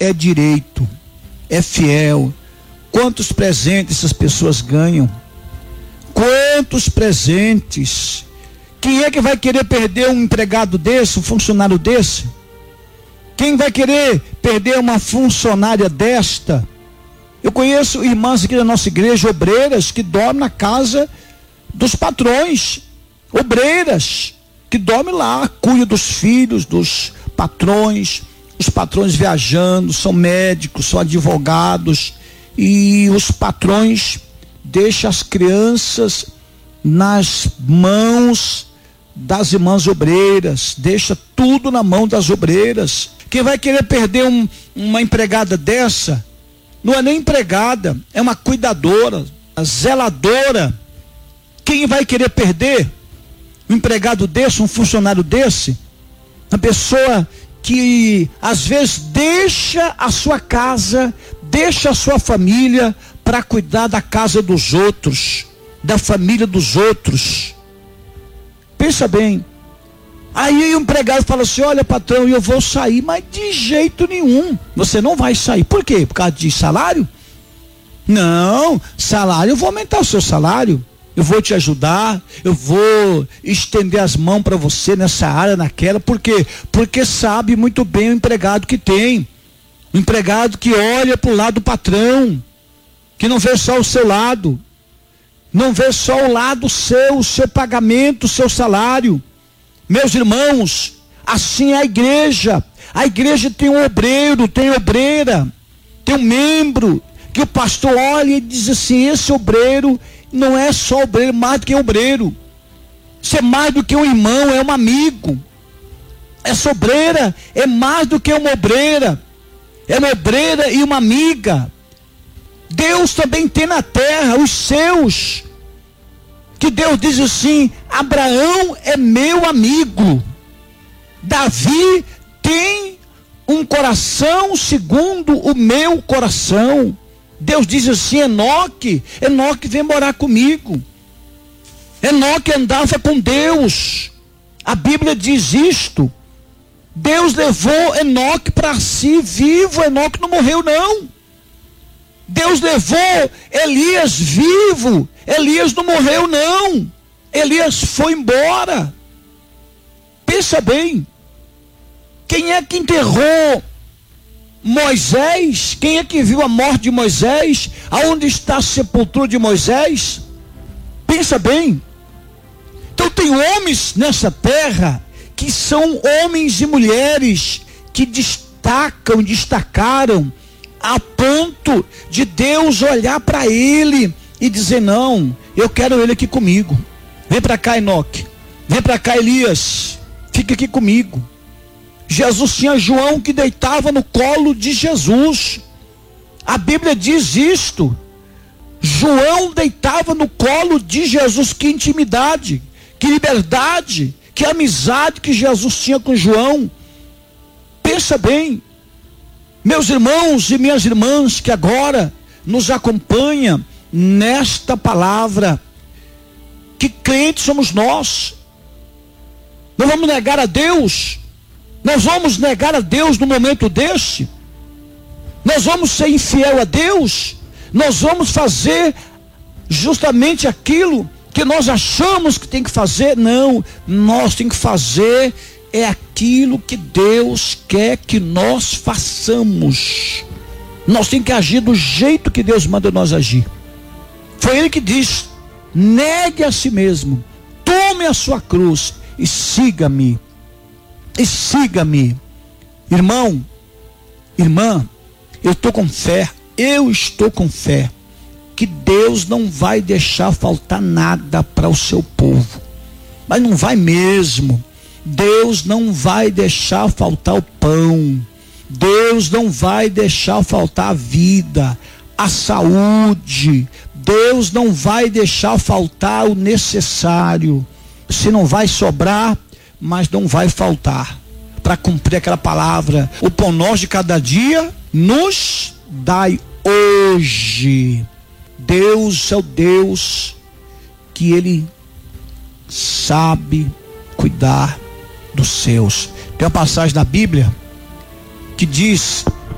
é direito, é fiel. Quantos presentes essas pessoas ganham? Quantos presentes? Quem é que vai querer perder um empregado desse, um funcionário desse? Quem vai querer perder uma funcionária desta? Eu conheço irmãs aqui da nossa igreja, obreiras, que dormem na casa dos patrões. Obreiras, que dormem lá, cuidam dos filhos, dos patrões. Os patrões viajando, são médicos, são advogados. E os patrões deixam as crianças nas mãos das irmãs obreiras, deixa tudo na mão das obreiras. Quem vai querer perder uma empregada dessa, não é nem empregada, é uma cuidadora, a zeladora. Quem vai querer perder um empregado desse, um funcionário desse? Uma pessoa que às vezes deixa a sua casa, deixa a sua família para cuidar da casa dos outros, da família dos outros. Pensa bem. Aí o empregado fala assim: olha, patrão, eu vou sair, mas de jeito nenhum. Você não vai sair. Por quê? Por causa de salário? Não, salário, eu vou aumentar o seu salário. Eu vou te ajudar, eu vou estender as mãos para você nessa área, naquela. Por quê? Porque sabe muito bem o empregado que tem. O empregado que olha para o lado do patrão, que não vê só o seu lado, não vê só o lado seu, o seu pagamento, o seu salário. Meus irmãos, assim é a igreja. A igreja tem um obreiro, tem obreira, tem um membro, que o pastor olha e diz assim: esse obreiro não é só obreiro, mais do que obreiro. Isso é mais do que um irmão, é um amigo. Essa obreira é mais do que uma obreira. É uma obreira e uma amiga. Deus também tem na terra os seus, que Deus diz assim: Abraão é meu amigo. Davi tem um coração segundo o meu coração. Deus diz assim: Enoque vem morar comigo. Enoque andava com Deus. A Bíblia diz isto. Deus levou Enoque para si vivo. Enoque não morreu não. Deus levou Elias vivo. Elias não morreu não. Elias foi embora. Pensa bem. Quem é que enterrou Moisés? Quem é que viu a morte de Moisés? Aonde está a sepultura de Moisés? Pensa bem. Então tem homens nessa terra que são homens e mulheres que destacaram a ponto de Deus olhar para ele e dizer: não, eu quero ele aqui comigo. Vem para cá, Enoque. Vem para cá, Elias. Fica aqui comigo. Jesus tinha João que deitava no colo de Jesus. A Bíblia diz isto. João deitava no colo de Jesus. Que intimidade, que liberdade, que amizade que Jesus tinha com João. Pensa bem, meus irmãos e minhas irmãs que agora nos acompanham nesta palavra, que crentes somos nós? Nós vamos negar a Deus? Nós vamos negar a Deus no momento deste? Nós vamos ser infiel a Deus? Nós vamos fazer justamente aquilo que nós achamos que tem que fazer? Não, nós temos que fazer é aquilo que Deus quer que nós façamos. Nós temos que agir do jeito que Deus manda nós agir. Foi Ele que diz: negue a si mesmo, tome a sua cruz e siga-me. E siga-me. Irmão, irmã, eu estou com fé que Deus não vai deixar faltar nada para o seu povo. Mas não vai mesmo. Deus não vai deixar faltar o pão. Deus não vai deixar faltar a vida, a saúde. Deus não vai deixar faltar o necessário. Se não vai sobrar, mas não vai faltar, para cumprir aquela palavra: o pão nosso de cada dia nos dai hoje. Deus é o Deus que Ele sabe cuidar dos seus. Tem uma passagem da Bíblia que diz